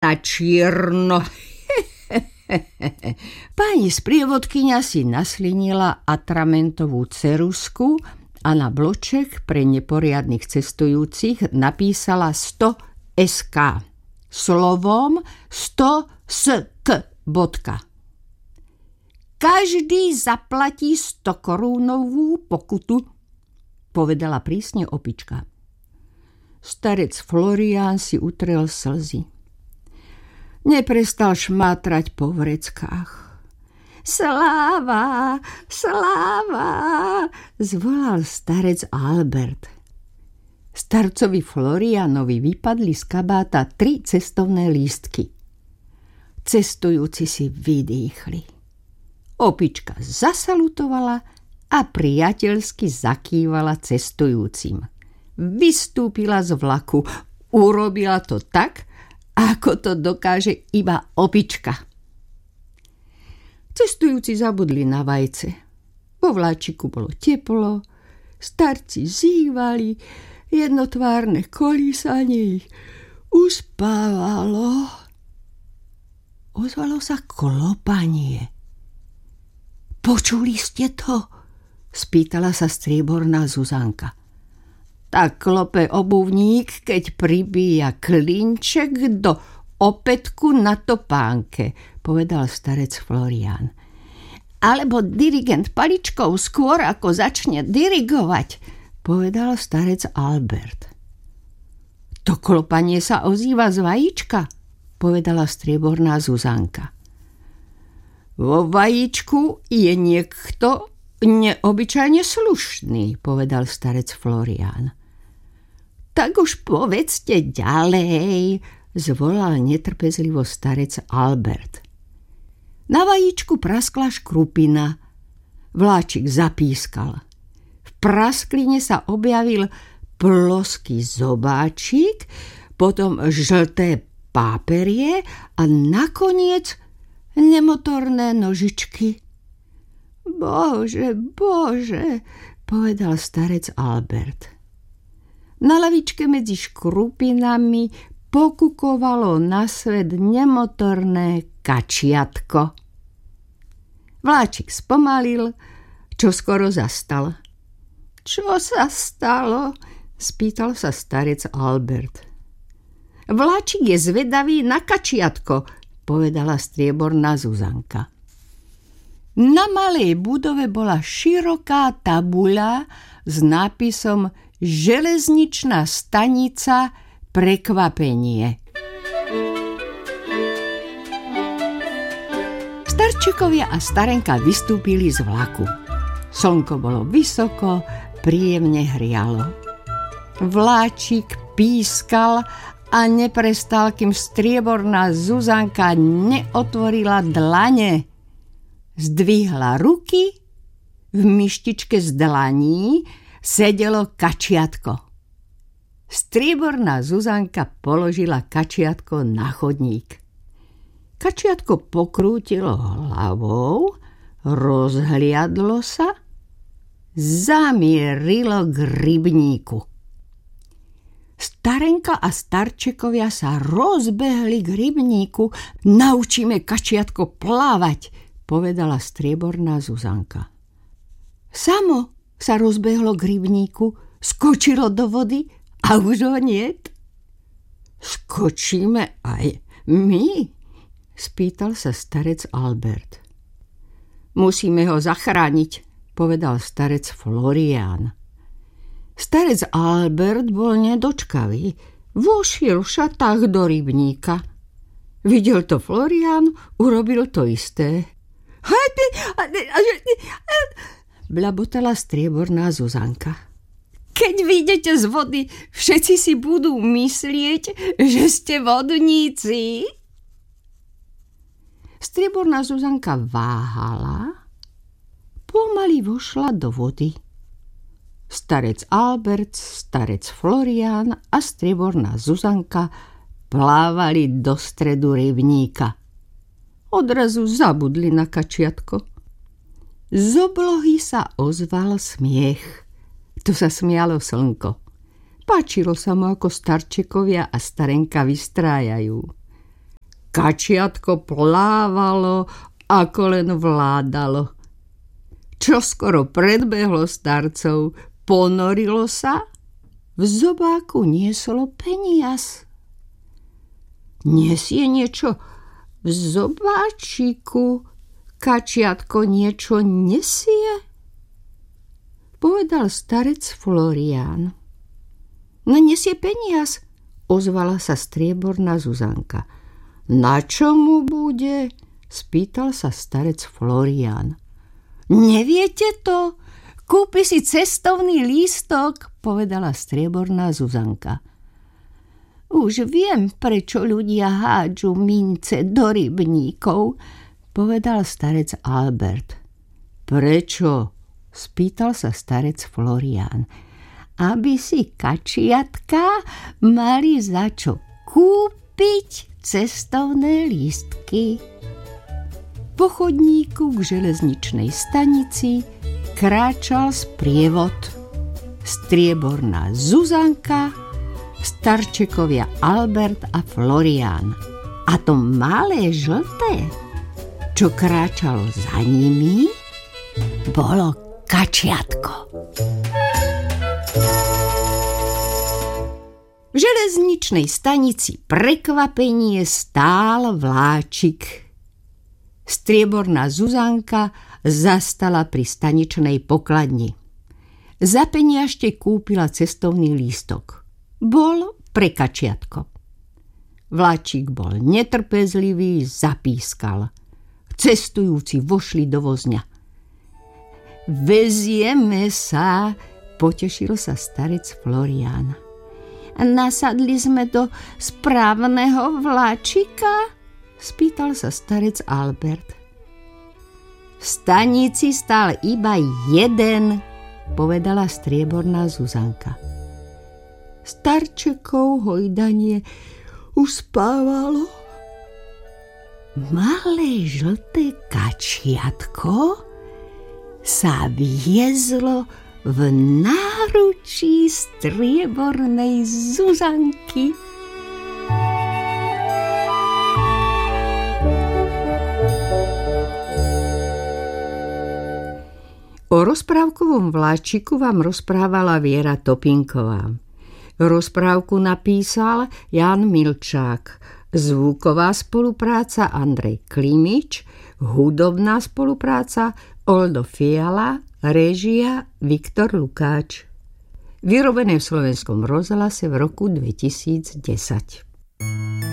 a čierno. Pani sprievodkyňa si naslinila atramentovú ceruzku a na bloček pre neporiadnych cestujúcich napísala 100 SK. Slovom 100 SK. Každý zaplatí 100 korúnovú pokutu, povedala prísne opička. Starec Florián si utrel slzy. Neprestal šmátrať po vreckách. Sláva, sláva, zvolal starec Albert. Starcovi Florianovi vypadli z kabáta 3 cestovné lístky. Cestujúci si vydýchli. Opička zasalutovala a priateľsky zakývala cestujúcim. Vystúpila z vlaku. Urobila to tak, ako to dokáže iba opička. Cestujúci zabudli na vajce. Vo vláčiku bolo teplo, starci zývali, jednotvárne kolísanie ich uspávalo. Ozvalo sa klopanie. Počuli ste to? Spýtala sa strieborná Zuzanka. Tak klope obuvník, keď pribíja klinček do opätku na topánke, povedal starec Florián. Alebo dirigent paličkou skôr, ako začne dirigovať, povedal starec Albert. To klopanie sa ozýva z vajíčka, povedala strieborná Zuzanka. Vo vajíčku je niekto neobyčajne slušný, povedal starec Florián. Tak už povedzte ďalej, zvolal netrpezlivo starec Albert. Na vajíčku praskla škrupina. Vláčik zapískal. V praskline sa objavil ploský zobáčik, potom žlté páperie a nakoniec nemotorné nožičky. Bože, bože, povedal starec Albert. Na lavičke medzi škrupinami pokukovalo na svet nemotorné kačiatko. Vláčik spomalil, čo skoro zastal. Čo sa stalo? Spýtal sa starec Albert. Vláčik je zvedavý na kačiatko, povedala strieborná Zuzanka. Na malej budove bola široká tabuľa s nápisom Železničná stanica Prekvapenie. Starčekovia a starenka vystúpili z vlaku. Slnko bolo vysoko, príjemne hrialo. Vláčik pískal a neprestal, kým strieborná Zuzanka neotvorila dlane. Zdvihla ruky, v myštičke z dlaní sedelo kačiatko. Strieborná Zuzanka položila kačiatko na chodník. Kačiatko pokrútilo hlavou, rozhliadlo sa, zamierilo k rybníku. Starenka a starčekovia sa rozbehli k rybníku. Naučíme kačiatko plávať, povedala strieborná Zuzanka. Samo sa rozbehlo k rybníku, skočilo do vody a už ho niet. Skočíme aj my? Spýtal sa starec Albert. Musíme ho zachrániť, povedal starec Florián. Starec Albert bol nedočkavý. Vošiel v šatách do rybníka. Videl to Florián, urobil to isté. Blabotala strieborná Zuzanka. Keď vyjdete z vody, všetci si budú myslieť, že ste vodníci. Strieborná Zuzanka váhala, pomaly vošla do vody. Starec Albert, starec Florián a strieborná Zuzanka plávali do stredu rybníka. Odrazu zabudli na kačiatko. Z oblohy sa ozval smiech. Tu sa smialo slnko. Páčilo sa mu, ako starčekovia a starenka vystrájajú. Kačiatko plávalo, ako len vládalo. Čoskoro predbehlo starcov, ponorilo sa, v zobáku nieslo peniaz. Nesie niečo v zobáčiku, kačiatko niečo nesie? Povedal starec Florián. No nesie peniaz, ozvala sa strieborná Zuzanka. Na čo mu bude? Spýtal sa starec Florián. Neviete to? Kúpi si cestovný lístok, povedala strieborná Zuzanka. Už viem, prečo ľudia hádžu mince do rybníkov, povedal starec Albert. Prečo? Spýtal sa starec Florián. Aby si kačiatka mali za čo kúpiť cestovné lístky. Po chodníku k železničnej stanici kráčal sprievod. Strieborná Zuzanka, starčekovia Albert a Florián. A to malé žlté, čo kráčalo za nimi, bolo kačiatko. V železničnej stanici prekvapenie stál vláčik. Strieborná Zuzanka zastala pri staničnej pokladni. Za peniažte kúpila cestovný lístok. Bol pre kačiatko. Vláčik bol netrpezlivý, zapískal. Cestujúci vošli do vozňa. Vezieme sa, potešil sa starec Florián. Nasadli sme do správneho vláčika? Spýtal sa starec Albert. V stanici stál iba jeden, povedala strieborná Zuzanka. Starčekov hojdanie už spávalo. Malé žlté kačiatko sa viezlo v náručí striebornej Zuzanky. O rozprávkovom vláčiku vám rozprávala Viera Topinková. Rozprávku napísal Jan Milčák. Zvuková spolupráca Andrej Klimič, hudobná spolupráca Oldo Fiala, réžia Viktor Lukáč. Vyrobené v Slovenskom rozhlase v roku 2010.